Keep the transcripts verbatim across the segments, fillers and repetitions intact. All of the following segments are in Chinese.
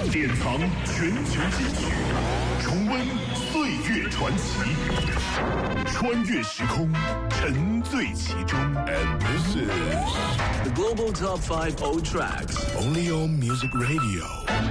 典藏全球金曲，重温岁月传奇，穿越时空，沉醉其中。And this is the Global Top Five Old Tracks, only on Music Radio。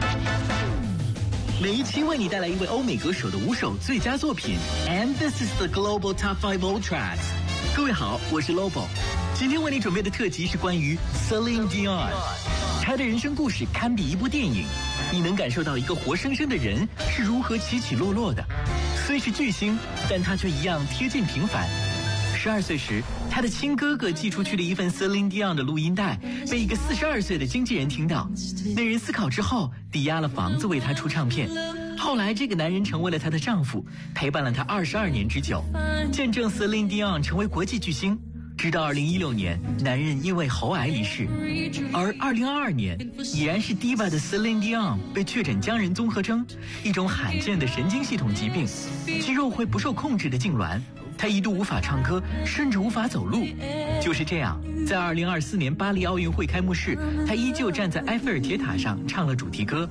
每一期为你带来一位欧美歌手的五首最佳作品 ，And this is the Global Top Five Old Tracks。各位好，我是 Lobo， 今天为你准备的特辑是关于 Celine Dion， 她的人生故事堪比一部电影，你能感受到一个活生生的人是如何起起落落的。虽是巨星，但她却一样贴近平凡。十二岁时，他的亲哥哥寄出去的一份 Celine Dion 的录音带被一个四十二岁的经纪人听到，那人思考之后抵押了房子为他出唱片。后来这个男人成为了她的丈夫，陪伴了她二十二年之久，见证 Celine Dion 成为国际巨星。直到二零一六年，男人因为喉癌离世，而二零二二年，已然是 Diva 的 Celine Dion 被确诊僵人综合征，一种罕见的神经系统疾病，肌肉会不受控制的痉挛。他一度无法唱歌，甚至无法走路。就是这样，在二零二四年巴黎奥运会开幕式，他依旧站在埃菲尔铁塔上唱了主题歌。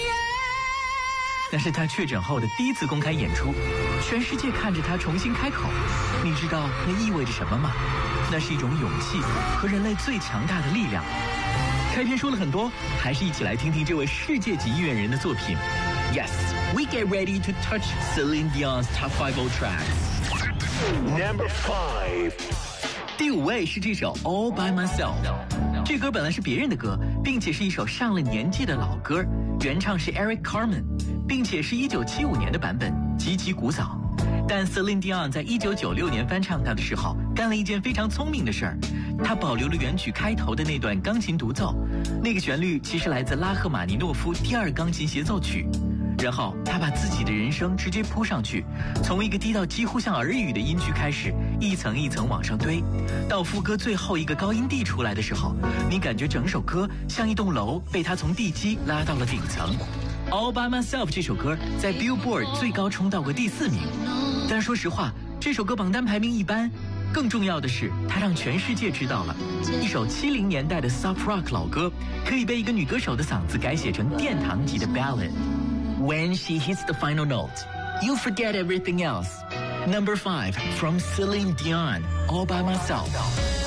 那是他确诊后的第一次公开演出，全世界看着他重新开口。你知道那意味着什么吗？那是一种勇气和人类最强大的力量。开篇说了很多，还是一起来听听这位世界级音乐人的作品。Yes, we get ready to touch Celine Dion's top five old tracks. Number five， 第五位是这首 All by Myself。这歌本来是别人的歌，并且是一首上了年纪的老歌，原唱是 Eric Carmen， 并且是一九七五年的版本，极其古早。但 Celine Dion 在一九九六年翻唱它的时候，干了一件非常聪明的事儿，他保留了原曲开头的那段钢琴独奏，那个旋律其实来自拉赫玛尼诺夫第二钢琴协奏曲。然后他把自己的人生直接铺上去，从一个低到几乎像耳语的音区开始，一层一层往上堆，到副歌最后一个高音 D 出来的时候，你感觉整首歌像一栋楼被他从地基拉到了顶层。All by Myself 这首歌在 Billboard 最高冲到过第四名，但说实话，这首歌榜单排名一般。更重要的是，它让全世界知道了，一首七零年代的 soft rock 老歌，可以被一个女歌手的嗓子改写成殿堂级的 ballad。When she hits the final note, you forget everything else. Number five from Celine Dion, All by Myself.